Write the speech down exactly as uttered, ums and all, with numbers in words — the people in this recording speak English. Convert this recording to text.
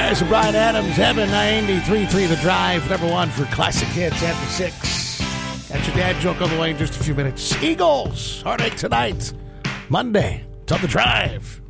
There's Brian Adams, Heaven ninety-three point three The Drive, number one for classic hits after six. Got your dad joke on the way in just a few minutes. Eagles, Heartache Tonight, Monday. It's on The Drive.